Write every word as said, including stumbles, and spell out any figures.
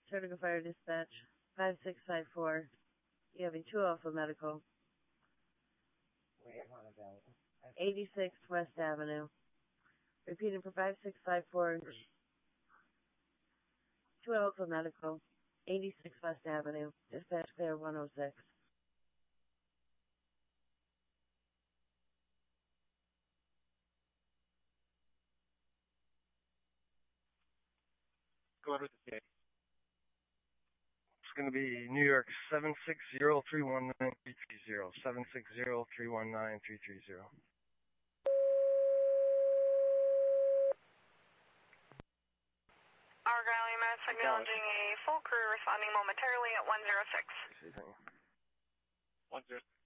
Surgical Fire Dispatch, five six five four. You have a two Alpha Medical. eighty-six West Avenue. Repeating for five six five four. two Alpha Medical, eighty-six West Avenue. Dispatch clear one oh six. Go ahead with the date. It's going to be New York seven six zero three one nine three three zero. seven six zero three one nine three three zero. Argyle E M S acknowledging a full crew responding momentarily at one zero six. one zero